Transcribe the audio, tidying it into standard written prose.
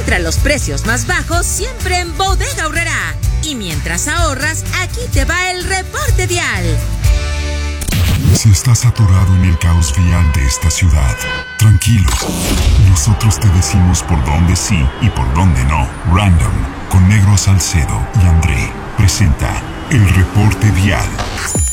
Encuentra los precios más bajos siempre en Bodega Aurrerá. Y mientras ahorras, aquí te va el reporte vial. Si estás atorado en el caos vial de esta ciudad, tranquilo. Nosotros te decimos por dónde sí y por dónde no. Random, con Negro Salcedo y André, presenta el reporte vial.